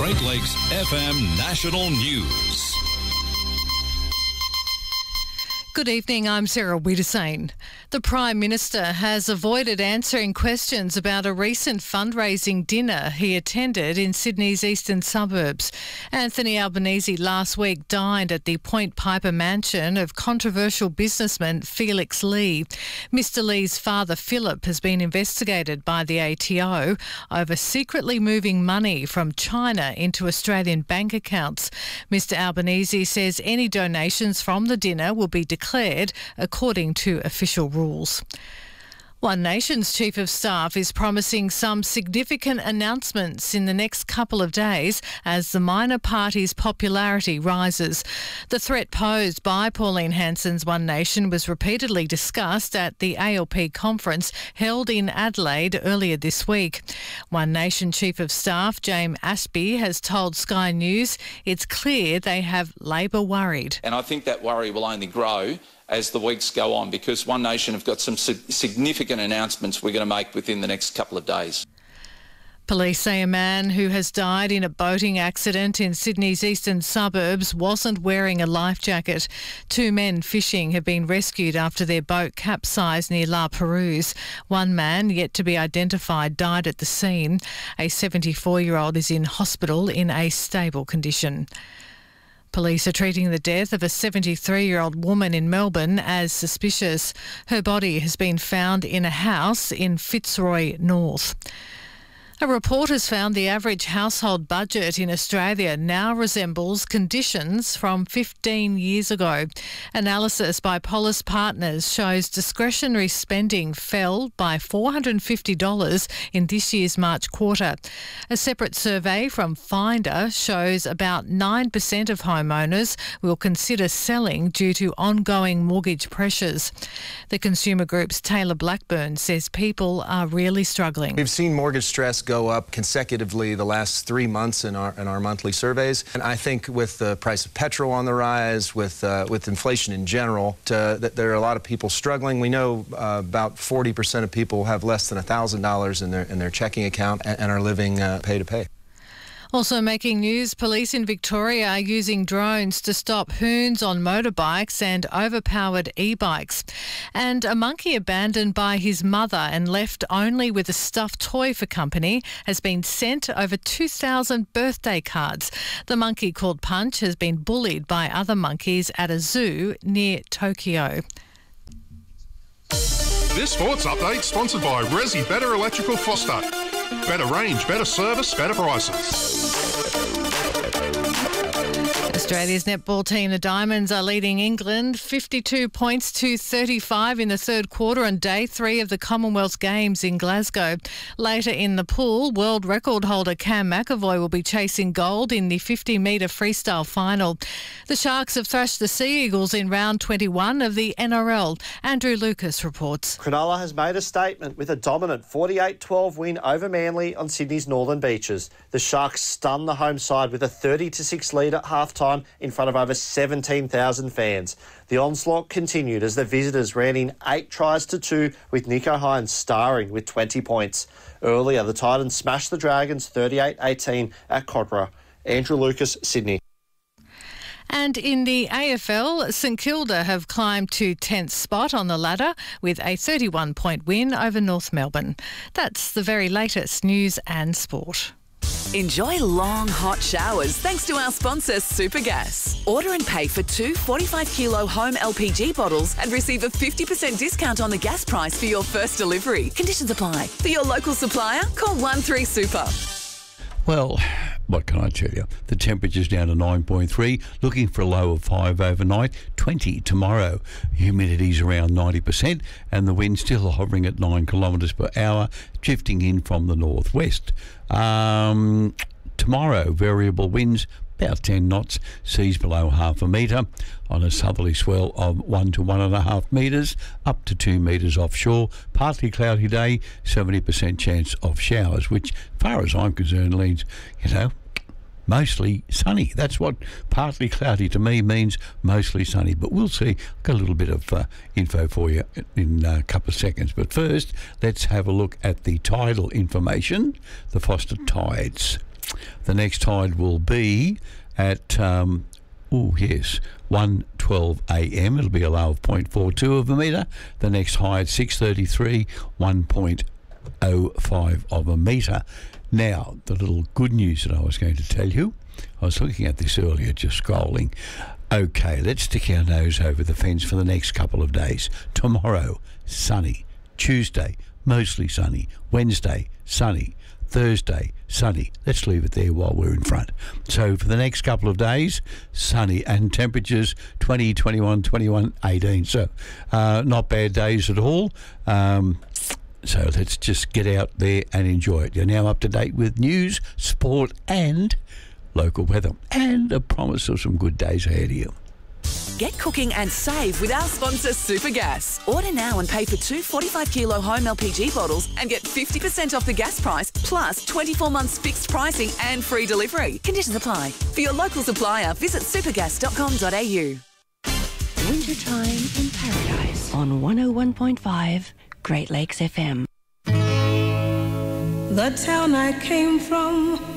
Great Lakes FM National News. Good evening, I'm Sarah Wiedersane. The Prime Minister has avoided answering questions about a recent fundraising dinner he attended in Sydney's eastern suburbs. Anthony Albanese last week dined at the Point Piper mansion of controversial businessman Felix Lee. Mr Lee's father, Philip, has been investigated by the ATO over secretly moving money from China into Australian bank accounts. Mr Albanese says any donations from the dinner will be declared according to official rules. One Nation's Chief of Staff is promising some significant announcements in the next couple of days as the minor party's popularity rises. The threat posed by Pauline Hanson's One Nation was repeatedly discussed at the ALP conference held in Adelaide earlier this week. One Nation Chief of Staff James Aspey has told Sky News it's clear they have Labor worried. And I think that worry will only grow as the weeks go on, because One Nation have got some significant announcements we're going to make within the next couple of days. Police say a man who has died in a boating accident in Sydney's eastern suburbs wasn't wearing a life jacket. Two men fishing have been rescued after their boat capsized near La Perouse. One man, yet to be identified, died at the scene. A 74-year-old is in hospital in a stable condition. Police are treating the death of a 73-year-old woman in Melbourne as suspicious. Her body has been found in a house in Fitzroy North. A report has found the average household budget in Australia now resembles conditions from 15 years ago. Analysis by Polis Partners shows discretionary spending fell by $450 in this year's March quarter. A separate survey from Finder shows about 9% of homeowners will consider selling due to ongoing mortgage pressures. The consumer group's Taylor Blackburn says people are really struggling. We've seen mortgage stress go up consecutively the last 3 months in our monthly surveys, and I think with the price of petrol on the rise, with inflation in general, that there are a lot of people struggling. We know about 40% of people have less than $1,000 in their checking account and are living pay to pay. Also making news, police in Victoria are using drones to stop hoons on motorbikes and overpowered e-bikes. And a monkey abandoned by his mother and left only with a stuffed toy for company has been sent over 2,000 birthday cards. The monkey, called Punch, has been bullied by other monkeys at a zoo near Tokyo. This sports update sponsored by Resi Better Electrical Foster. Better range, better service, better prices. Australia's netball team, the Diamonds, are leading England 52 points to 35 in the third quarter on day 3 of the Commonwealth Games in Glasgow. Later in the pool, world record holder Cam McAvoy will be chasing gold in the 50-metre freestyle final. The Sharks have thrashed the Sea Eagles in round 21 of the NRL. Andrew Lucas reports. Cronulla has made a statement with a dominant 48-12 win over Manly on Sydney's northern beaches. The Sharks stunned the home side with a 30-6 lead at half-time in front of over 17,000 fans. The onslaught continued as the visitors ran in 8 tries to 2, with Nicho Hynes starring with 20 points. Earlier, the Titans smashed the Dragons 38-18 at Codra. Andrew Lucas, Sydney. And in the AFL, St Kilda have climbed to 10th spot on the ladder with a 31-point win over North Melbourne. That's the very latest news and sport. Enjoy long, hot showers thanks to our sponsor, Supergas. Order and pay for 2 45-kilo home LPG bottles and receive a 50% discount on the gas price for your first delivery. Conditions apply. For your local supplier, call 13-SUPER. Well, what can I tell you? The temperature's down to 9.3, looking for a low of 5 overnight, 20 tomorrow. Humidity's around 90% and the wind still hovering at 9 kilometres per hour, drifting in from the northwest. Tomorrow, variable winds, about 10 knots, seas below half a metre, on a southerly swell of 1 to 1.5 metres, up to 2 metres offshore. Partly cloudy day, 70% chance of showers, which, as far as I'm concerned, leads, mostly sunny. That's what partly cloudy to me means, mostly sunny. But we'll see. I've got a little bit of info for you in a couple of seconds. But first, let's have a look at the tidal information, the Foster Tides. The next tide will be at 1:12 a.m. It'll be a low of 0.42 of a metre. The next high at 6:33, 1.05 of a metre. Now, the little good news that I was going to tell you, I was looking at this earlier, just scrolling. Okay, let's stick our nose over the fence for the next couple of days. Tomorrow, sunny. Tuesday, mostly sunny. Wednesday, sunny. Thursday, sunny. Let's leave it there while we're in front. So for the next couple of days, sunny, and temperatures 20, 21, 21, 18. So not bad days at all. So let's just get out there and enjoy it. You're now up to date with news, sport and local weather, and a promise of some good days ahead of you. Get cooking and save with our sponsor Supergas. Order now and pay for 2 45-kilo home LPG bottles and get 50% off the gas price, plus 24 months fixed pricing and free delivery. Conditions apply. For your local supplier, visit supergas.com.au. Wintertime in Paradise on 101.5 Great Lakes FM. The town I came from